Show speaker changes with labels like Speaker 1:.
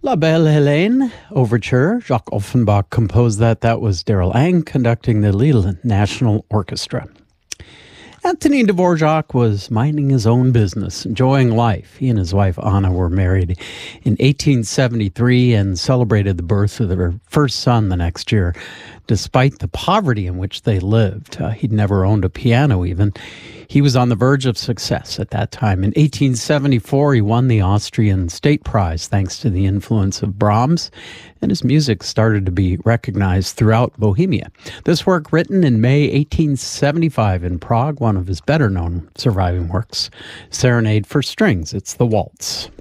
Speaker 1: La Belle Hélène Overture. Jacques Offenbach composed that. That was Daryl Ang conducting the Lille National Orchestra. Anthony Dvorak was minding his own business, enjoying life. He and his wife Anna were married in 1873 and celebrated the birth of their first son the next year. Despite the poverty in which they lived, he'd never owned a piano even. He was on the verge of success at that time. In 1874, he won the Austrian State Prize thanks to the influence of Brahms, and his music started to be recognized throughout Bohemia. This work, written in May 1875 in Prague, one of his better-known surviving works, Serenade for Strings. It's the waltz.